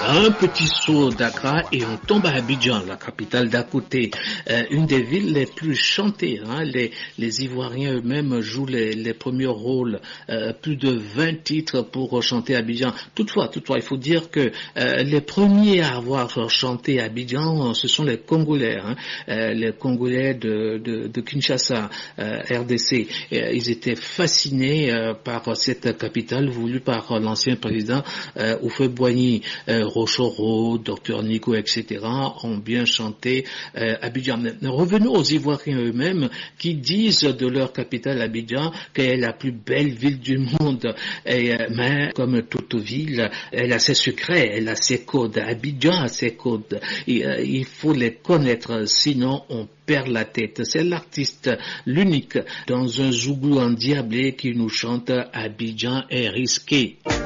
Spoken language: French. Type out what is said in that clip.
Un petit saut d'Accra et on tombe à Abidjan, la capitale d'à côté, une des villes les plus chantées. Les Ivoiriens eux-mêmes jouent les premiers rôles, plus de 20 titres pour chanter Abidjan. Toutefois, il faut dire que les premiers à avoir chanté Abidjan, ce sont les Congolais, les Congolais de Kinshasa, RDC. Ils étaient fascinés par cette capitale voulue par l'ancien président Houphouët-Boigny. Rochoro, Dr Nico, etc. ont bien chanté Abidjan. Mais revenons aux Ivoiriens eux-mêmes qui disent de leur capitale Abidjan qu'elle est la plus belle ville du monde. Mais comme toute ville, elle a ses secrets, elle a ses codes. Abidjan a ses codes. Il faut les connaître, sinon on perd la tête. C'est l'artiste, l'unique, dans un Zouglou endiablé qui nous chante Abidjan est risqué.